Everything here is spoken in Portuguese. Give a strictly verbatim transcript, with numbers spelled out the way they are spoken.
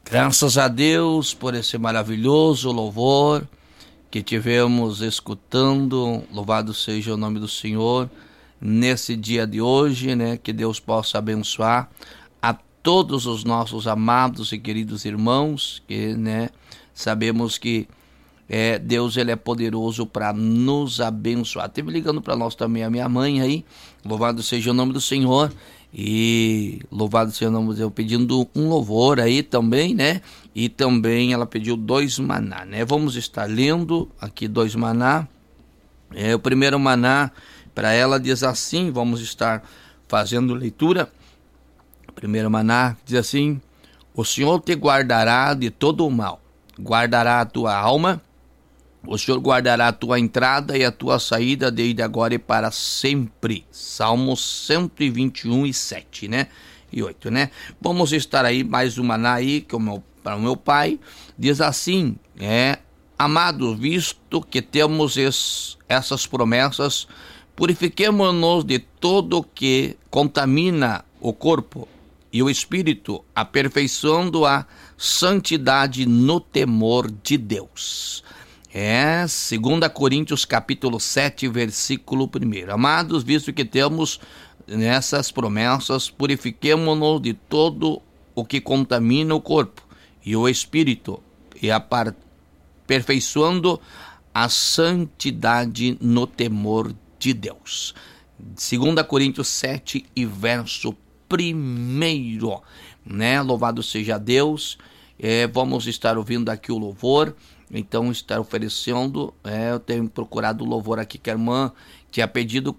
Graças a Deus por esse maravilhoso louvor que tivemos escutando. Louvado seja o nome do Senhor nesse dia de hoje, né? Que Deus possa abençoar a todos os nossos amados e queridos irmãos, que, né, sabemos que é, Deus ele é poderoso para nos abençoar. Teve ligando para nós também a minha mãe aí. Louvado seja o nome do Senhor. E louvado seja o nome de Deus, pedindo um louvor aí também, né? E também ela pediu dois maná, né? Vamos estar lendo aqui dois maná. É, o primeiro maná para ela diz assim, vamos estar fazendo leitura. O primeiro maná diz assim: o Senhor te guardará de todo o mal, guardará a tua alma. O Senhor guardará a tua entrada e a tua saída desde agora e para sempre. Salmos cento e vinte e um e sete, né? E oito, né? Vamos estar aí mais uma maná aí, que é para o meu pai. Diz assim, é, amados, visto que temos es, essas promessas, purifiquemo-nos de todo que contamina o corpo e o espírito, aperfeiçoando a santidade no temor de Deus. É, segunda Coríntios capítulo sete, versículo um. Amados, visto que temos nessas promessas, purifiquemo-nos de todo o que contamina o corpo e o espírito, e aperfeiçoando a santidade no temor de Deus. segunda Coríntios sete e verso primeiro, né? Louvado seja Deus. É, vamos estar ouvindo aqui o louvor. Então, estar oferecendo, é, eu tenho procurado o louvor aqui que a irmã tinha pedido